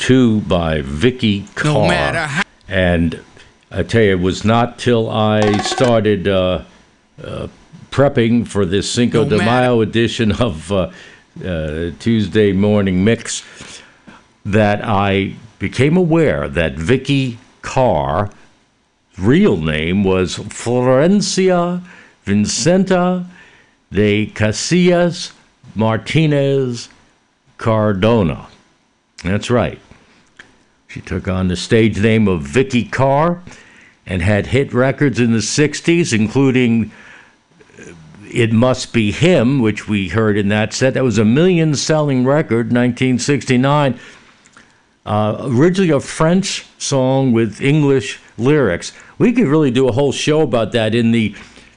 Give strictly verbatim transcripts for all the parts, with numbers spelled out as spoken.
two by Vicky Carr. No matter how. And I tell you, it was not till I started uh, uh, prepping for this Cinco No de matter. Mayo edition of uh, uh, Tuesday Morning Mix that I became aware that Vicky Carr's real name was Florencia Vincenta de Casillas Martinez Cardona. That's right. She took on the stage name of Vicky Carr and had hit records in the sixties, including It Must Be Him, which we heard in that set. That was a million-selling record, nineteen sixty-nine. Uh, originally a French song with English lyrics. We could really do a whole show about that. In the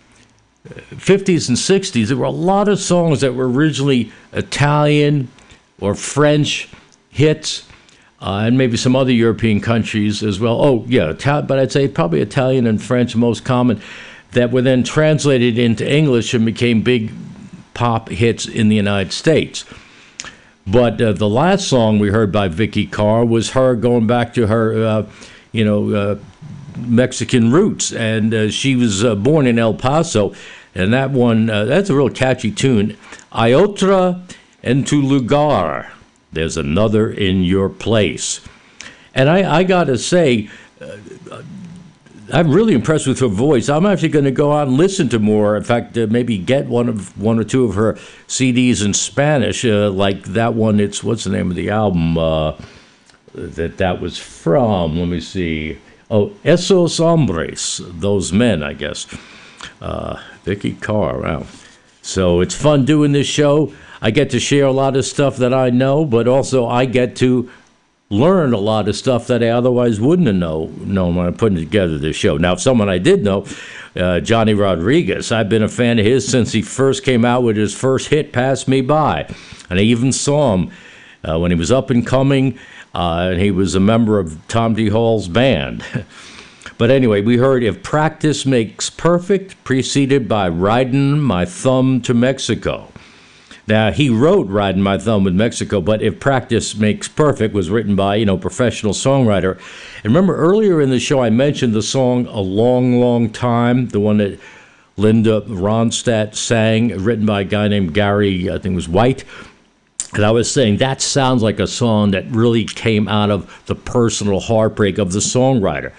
fifties and sixties, there were a lot of songs that were originally Italian or French hits, uh, and maybe some other European countries as well. Oh, yeah, Ital- but I'd say probably Italian and French most common, that were then translated into English and became big pop hits in the United States. But uh, the last song we heard by Vicky Carr was her going back to her, uh, you know, uh, Mexican roots, and uh, she was uh, born in El Paso, and that one, uh, that's a real catchy tune. Hay otra en tu lugar. There's another in your place. And I, I got to say, uh, I'm really impressed with her voice. I'm actually going to go out and listen to more. In fact, uh, maybe get one of one or two of her C Ds in Spanish, uh, like that one. It's what's the name of the album uh, that that was from? Let me see. Oh, Esos Hombres, those men, I guess. Uh, Vicky Carr. Wow. So it's fun doing this show. I get to share a lot of stuff that I know, but also I get to learn a lot of stuff that I otherwise wouldn't have know, known when I'm putting together this show. Now, someone I did know, uh, Johnny Rodriguez, I've been a fan of his since he first came out with his first hit, Pass Me By. And I even saw him uh, when he was up and coming, uh, and he was a member of Tom D. Hall's band. But anyway, we heard If Practice Makes Perfect, preceded by Riding My Thumb to Mexico. Now, he wrote Riding My Thumb with Mexico, but If Practice Makes Perfect was written by, you know, professional songwriter. And remember earlier in the show I mentioned the song A Long, Long Time, the one that Linda Ronstadt sang, written by a guy named Gary, I think it was White. And I was saying that sounds like a song that really came out of the personal heartbreak of the songwriter.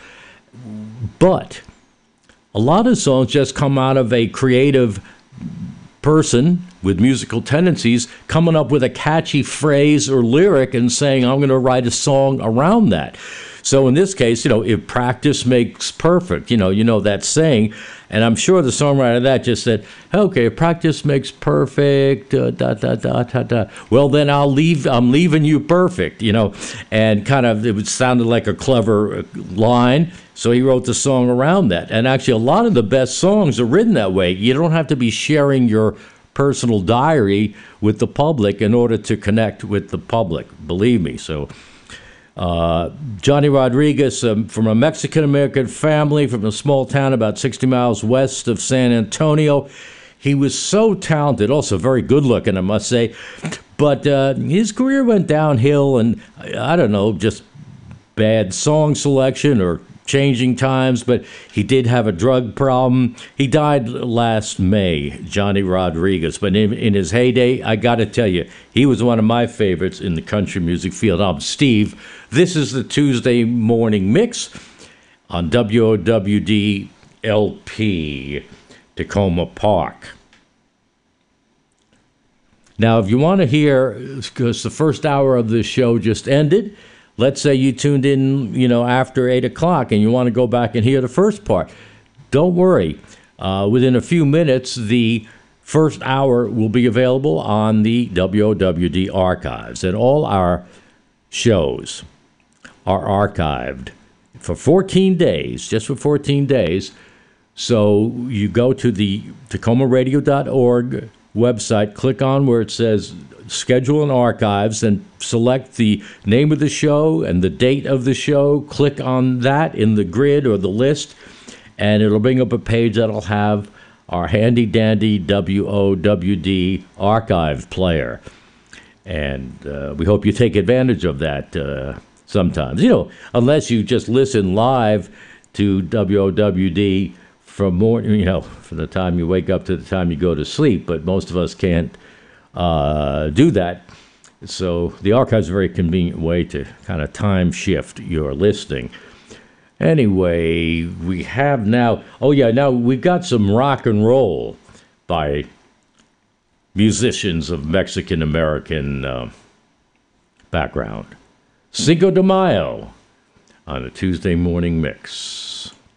But a lot of songs just come out of a creative person with musical tendencies coming up with a catchy phrase or lyric and saying, I'm going to write a song around that. So in this case, you know, if practice makes perfect, you know, you know that saying. And I'm sure the songwriter of that just said, okay, if practice makes perfect, uh, da, da, da, da, da. Well, then I'll leave, I'm leaving you perfect, you know. And kind of, it sounded like a clever line. So he wrote the song around that. And actually, a lot of the best songs are written that way. You don't have to be sharing your personal diary with the public in order to connect with the public, believe me. So uh, Johnny Rodriguez, um, from a Mexican-American family from a small town about sixty miles west of San Antonio. He was so talented, also very good-looking, I must say. But uh, his career went downhill, and I don't know, just bad song selection or changing times, but he did have a drug problem. He died last May, Johnny Rodriguez. But in, in his heyday, I got to tell you, he was one of my favorites in the country music field. I'm Steve. This is the Tuesday Morning Mix on W O W D L P, Tacoma Park. Now, if you want to hear, because the first hour of the show just ended, let's say you tuned in, you know, after eight o'clock and you want to go back and hear the first part. Don't worry. Uh, within a few minutes, the first hour will be available on the W O W D archives. And all our shows are archived for fourteen days, just for fourteen days. So you go to the Tacoma radio dot org website, click on where it says Schedule and Archives, and select the name of the show and the date of the show. Click on that in the grid or the list, and it'll bring up a page that'll have our handy-dandy W O W D archive player. And uh, we hope you take advantage of that. Uh, sometimes. You know, unless you just listen live to W O W D from morning, you know, from the time you wake up to the time you go to sleep. But most of us can't uh, do that. So the archive's a very convenient way to kind of time shift your listening. Anyway, we have now, oh yeah, now we've got some rock and roll by musicians of Mexican-American uh, background. Cinco de Mayo on a Tuesday morning mix.